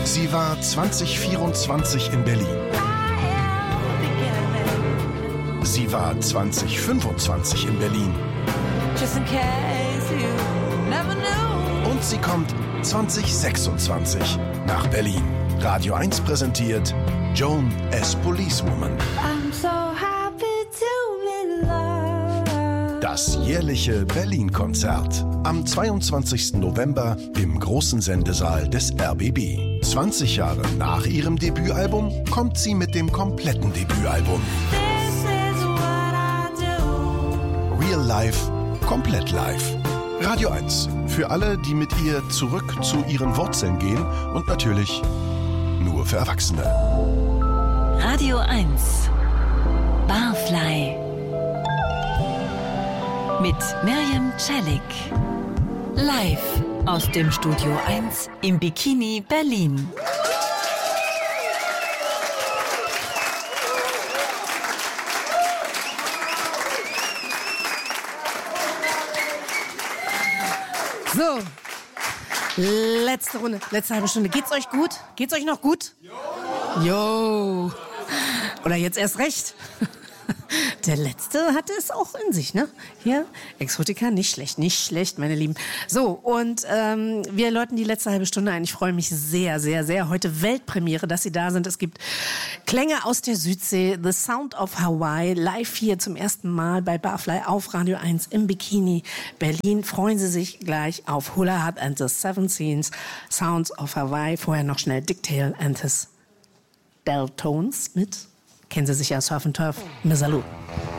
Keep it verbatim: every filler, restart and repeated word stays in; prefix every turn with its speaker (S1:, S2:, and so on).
S1: Sie war zwanzig vierundzwanzig in Berlin. Sie war zwanzig fünfundzwanzig in Berlin. Und sie kommt zwanzig sechsundzwanzig nach Berlin. Radio eins präsentiert Joan as Policewoman. Das jährliche Berlin-Konzert. Am zweiundzwanzigsten November im großen Sendesaal des R B B. zwanzig Jahre nach ihrem Debütalbum kommt sie mit dem kompletten Debütalbum. Real Life, komplett live. Radio eins. Für alle, die mit ihr zurück zu ihren Wurzeln gehen und natürlich nur für Erwachsene.
S2: Radio eins. Barfly. Mit Mirjam Celik. Live aus dem Studio eins im Bikini Berlin.
S3: So, letzte Runde, letzte halbe Stunde. Geht's euch gut? Geht's euch noch gut? Jo. Jo. Oder jetzt erst recht. Der Letzte hatte es auch in sich, ne? Hier, Exotica, nicht schlecht, nicht schlecht, meine Lieben. So, und ähm, wir läuten die letzte halbe Stunde ein. Ich freue mich sehr, sehr, sehr. Heute Weltpremiere, dass Sie da sind. Es gibt Klänge aus der Südsee, The Sound of Hawaii, live hier zum ersten Mal bei Barfly auf Radio eins im Bikini Berlin. Freuen Sie sich gleich auf Hula Hut and the Seven Scenes, Sounds of Hawaii. Vorher noch schnell Dick Dale and his Deltones mit, kennen Sie sicher, Surf and Turf, Misalou.